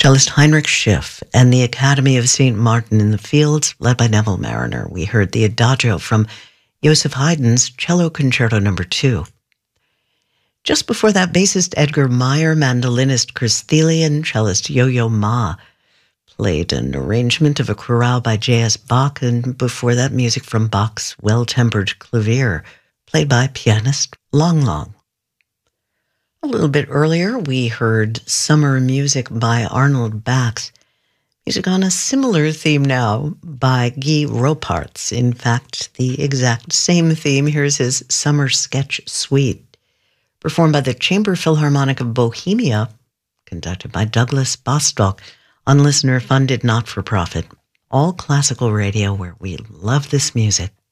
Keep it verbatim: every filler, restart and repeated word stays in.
Cellist Heinrich Schiff and the Academy of Saint Martin in the Fields, led by Neville Mariner. We heard the Adagio from Joseph Haydn's Cello Concerto Number two. Just before that, bassist Edgar Meyer, mandolinist Chris Thiele, and cellist Yo-Yo Ma played an arrangement of a chorale by J S Bach, and before that, music from Bach's Well-Tempered Clavier, played by pianist Long Long. A little bit earlier, we heard Summer Music by Arnold Bax. Music on a similar theme now by Guy Roparts. In fact, the exact same theme. Here's his Summer Sketch Suite, performed by the Chamber Philharmonic of Bohemia, conducted by Douglas Bostock, on listener-funded not-for-profit, all classical radio where we love this music.